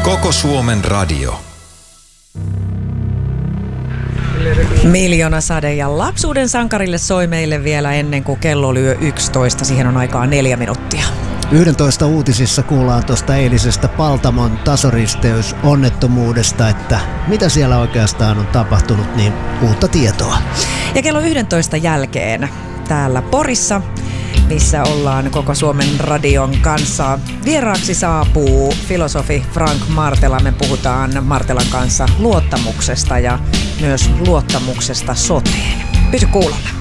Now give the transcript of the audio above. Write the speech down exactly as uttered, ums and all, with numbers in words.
Koko Suomen radio. Miljoona sade ja lapsuuden sankarille soi meille vielä ennen kuin kello lyö yksitoista. Siihen on aikaa neljä minuuttia. yksitoista uutisissa kuullaan tuosta eilisestä Paltamon tasoristeysonnettomuudesta, että mitä siellä oikeastaan on tapahtunut, niin uutta tietoa. Ja kello yksitoista jälkeen täällä Porissa, missä ollaan Koko Suomen radion kanssa. Vieraaksi saapuu filosofi Frank Martela. Me puhutaan Martelan kanssa luottamuksesta ja myös luottamuksesta soteen. Pysy kuulolla.